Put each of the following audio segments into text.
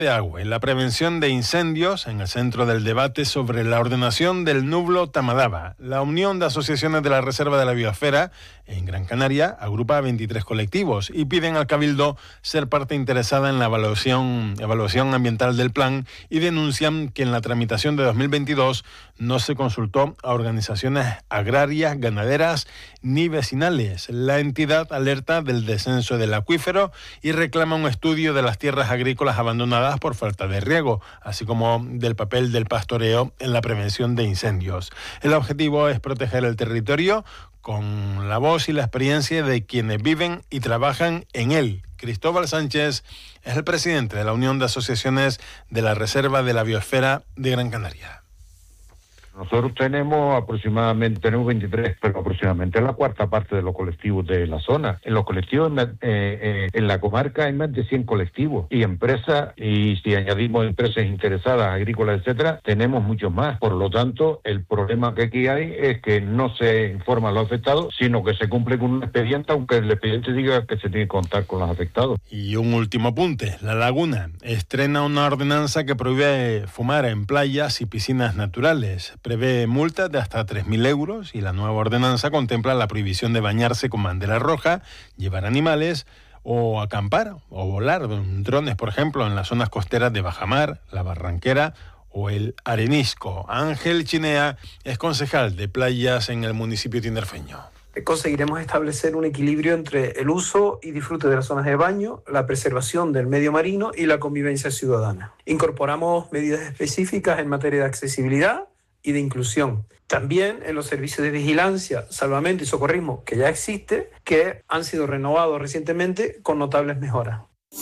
de agua y la prevención de incendios en el centro del debate sobre la ordenación del nublo Tamadaba. La Unión de Asociaciones de la Reserva de la Biosfera en Gran Canaria agrupa a 23 colectivos y piden al Cabildo ser parte interesada en la evaluación ambiental del plan y denuncian que en la tramitación de 2022 no se consultó a organizaciones agrarias, ganaderas ni vecinales. La entidad alerta del descenso del acuífero y reclama un estudio de las tierras agrícolas abandonadas por falta de riego, así como del papel del pastoreo en la prevención de incendios. El objetivo es proteger el territorio con la voz y la experiencia de quienes viven y trabajan en él. Cristóbal Sánchez es el presidente de la Unión de Asociaciones de la Reserva de la Biosfera de Gran Canaria. Nosotros tenemos 23, pero aproximadamente la cuarta parte de los colectivos de la zona. En los colectivos, en la comarca hay más de 100 colectivos y empresas, y si añadimos empresas interesadas, agrícolas, etcétera, tenemos muchos más. Por lo tanto, el problema que aquí hay es que no se informa a los afectados, sino que se cumple con un expediente, aunque el expediente diga que se tiene que contar con los afectados. Y un último apunte. La Laguna estrena una ordenanza que prohíbe fumar en playas y piscinas naturales. Prevé multas de hasta 3.000 euros y la nueva ordenanza contempla la prohibición de bañarse con bandera roja, llevar animales o acampar o volar drones, por ejemplo, en las zonas costeras de Bajamar, La Barranquera o el Arenisco. Ángel Chinea es concejal de playas en el municipio tinerfeño. Conseguiremos establecer un equilibrio entre el uso y disfrute de las zonas de baño, la preservación del medio marino y la convivencia ciudadana. Incorporamos medidas específicas en materia de accesibilidad y de inclusión. También en los servicios de vigilancia, salvamento y socorrismo que ya existe, que han sido renovados recientemente con notables mejoras.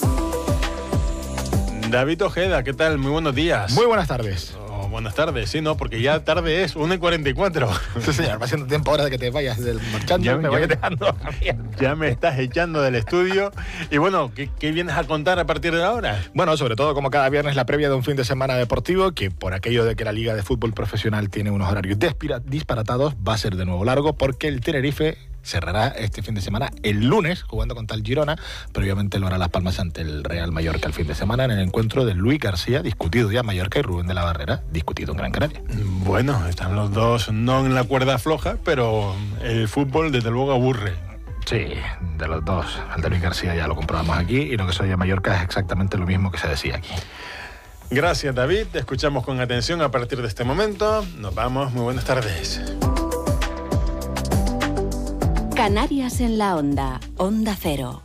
David Ojeda, ¿qué tal? Muy buenos días. Muy buenas tardes. Buenas tardes, sí, ¿no? Porque ya tarde es 1:44. Sí, señor, va siendo tiempo ahora de que te vayas marchando, me vayas dejando. Ya me estás echando del estudio. Y bueno, ¿qué vienes a contar a partir de ahora? Bueno, sobre todo, como cada viernes, la previa de un fin de semana deportivo, que por aquello de que la Liga de Fútbol Profesional tiene unos horarios disparatados, va a ser de nuevo largo, porque el Tenerife cerrará este fin de semana el lunes jugando contra el Girona. Previamente lo hará Las Palmas ante el Real Mallorca el fin de semana en el encuentro de Luis García, discutido ya Mallorca, y Rubén de la Barrera, discutido en Gran Canaria. Bueno, están los dos no en la cuerda floja, pero el fútbol desde luego aburre. Sí, de los dos. El de Luis García ya lo comprobamos aquí, y lo que se oye en Mallorca es exactamente lo mismo que se decía aquí. Gracias, David. Te escuchamos con atención a partir de este momento. Nos vamos. Muy buenas tardes. Canarias en la Onda, Onda Cero.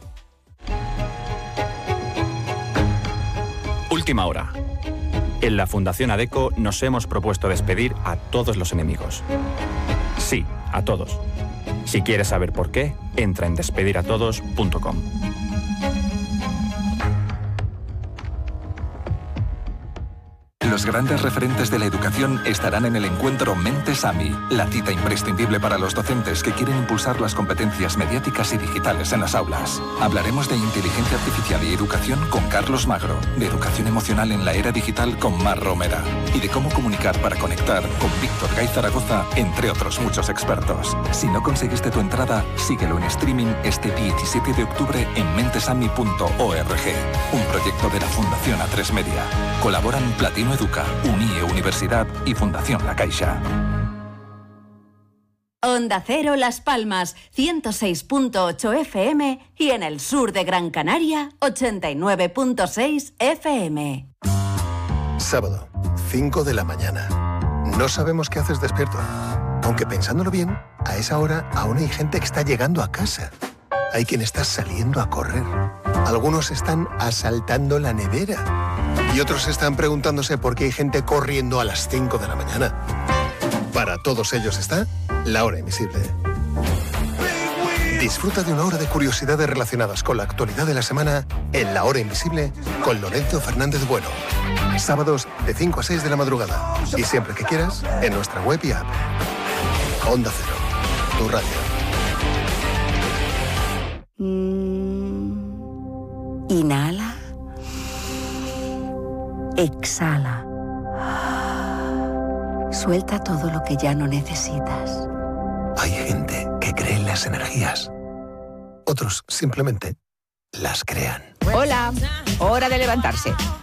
Última hora. En la Fundación ADECO nos hemos propuesto despedir a todos los enemigos. Sí, a todos. Si quieres saber por qué, entra en despediratodos.com. Los grandes referentes de la educación estarán en el encuentro Mentes AMI, la cita imprescindible para los docentes que quieren impulsar las competencias mediáticas y digitales en las aulas. Hablaremos de inteligencia artificial y educación con Carlos Magro, de educación emocional en la era digital con Mar Romera y de cómo comunicar para conectar con Víctor Gay Zaragoza, entre otros muchos expertos. Si no conseguiste tu entrada, síguelo en streaming este 17 de octubre en mentesami.org, un proyecto de la Fundación A3 Media. Colaboran Platino Educa, UNIE Universidad y Fundación La Caixa. Onda Cero Las Palmas, 106.8 FM y en el sur de Gran Canaria, 89.6 FM. Sábado, 5 de la mañana. No sabemos qué haces despierto. Aunque pensándolo bien, a esa hora aún hay gente que está llegando a casa. Hay quien está saliendo a correr. Algunos están asaltando la nevera. Y otros están preguntándose por qué hay gente corriendo a las 5 de la mañana. Para todos ellos está La Hora Invisible. Disfruta de una hora de curiosidades relacionadas con la actualidad de la semana en La Hora Invisible con Lorenzo Fernández Bueno. Sábados de 5 a 6 de la madrugada. Y siempre que quieras, en nuestra web y app. Onda Cero, tu radio. Inhala. Exhala. Suelta todo lo que ya no necesitas. Hay gente que cree en las energías. Otros simplemente las crean. Hola, hora de levantarse.